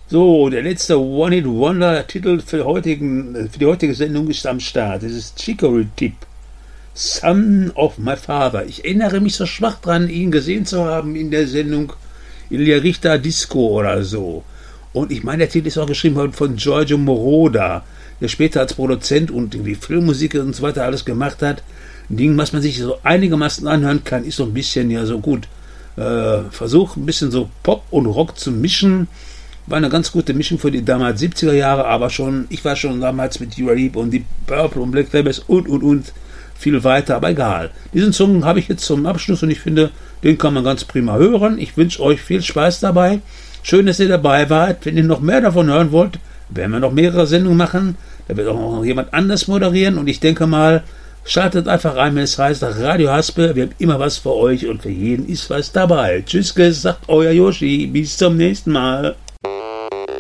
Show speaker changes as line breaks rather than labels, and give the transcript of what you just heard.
So, der letzte One-Hit-Wonder-Titel für die heutige Sendung ist am Start. Das ist Chicory Tip. Son of my Father. Ich erinnere mich so schwach dran, ihn gesehen zu haben in der Sendung Ilja Richter Disco oder so. Und ich meine, der Titel ist auch geschrieben worden von Giorgio Moroder, der später als Produzent und irgendwie Filmmusik und so weiter alles gemacht hat. Ein Ding, was man sich so einigermaßen anhören kann, ist so ein bisschen, ja so gut, Versuch ein bisschen so Pop und Rock zu mischen. War eine ganz gute Mischung für die damals 70er Jahre, aber ich war schon damals mit Uriah Heep und Deep Purple und Black Sabbath und viel weiter, aber egal. Diesen Song habe ich jetzt zum Abschluss und ich finde, den kann man ganz prima hören. Ich wünsche euch viel Spaß dabei. Schön, dass ihr dabei wart. Wenn ihr noch mehr davon hören wollt, werden wir noch mehrere Sendungen machen. Da wird auch noch jemand anders moderieren und ich denke mal, schaltet einfach rein, wenn es heißt Radio Haspe. Wir haben immer was für euch und für jeden ist was dabei. Tschüss, sagt euer Yoshi. Bis zum nächsten Mal.